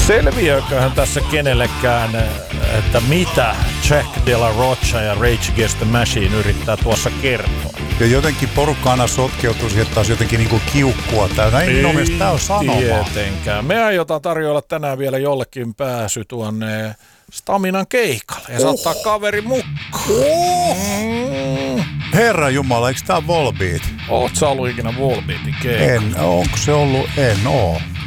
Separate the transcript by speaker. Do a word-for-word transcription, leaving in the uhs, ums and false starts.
Speaker 1: Selviököhän tässä kenellekään, että mitä Jack De La Rocha ja Rage Against the Machine yrittää tuossa kertoa?
Speaker 2: Ja jotenkin porukka aina sotkeutuu siihen, että taas jotenkin niinku kiukkua täynnä. Ei minun mielestä tämä on sanomaa.
Speaker 1: Tietenkään. Me aiotaan tarjoilla tänään vielä jollekin pääsy tuonne Staminan keikalle ja
Speaker 2: oh.
Speaker 1: saattaa kaveri mukaan.
Speaker 2: Oh. Mm. Herra Jumala, eikö tää Volbeat?
Speaker 1: Oot sä ollut ikinä Volbeatin keikalla?
Speaker 2: En, onko se ollut? En oo.